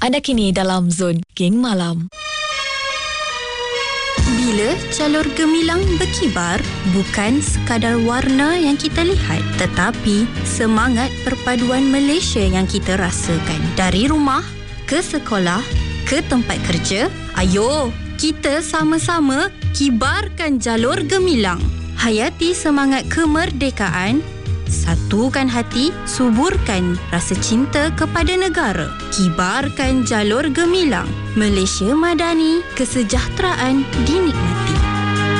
Anda kini dalam zon Geng Malam. Bila jalur gemilang berkibar, bukan sekadar warna yang kita lihat, tetapi semangat perpaduan Malaysia yang kita rasakan. Dari rumah, ke sekolah, ke tempat kerja, ayo, kita sama-sama kibarkan jalur gemilang. Hayati semangat kemerdekaan, satukan hati, suburkan rasa cinta kepada negara. Kibarkan jalur gemilang. Malaysia Madani, kesejahteraan dinikmati.